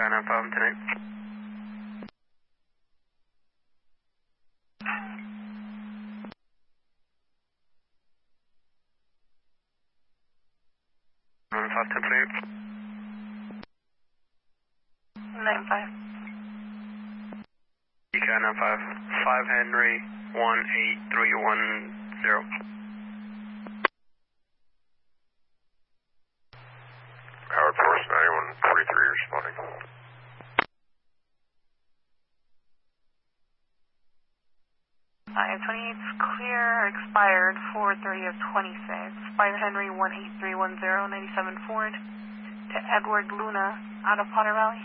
995 tonight. Five ten tonight. 95. ECA 95. 5 Henry 18310. Howard Force 9143 responding. 28's clear, expired 4:30 of 26. 5 Henry 18310, 97 Ford to Edward Luna out of Potter Valley.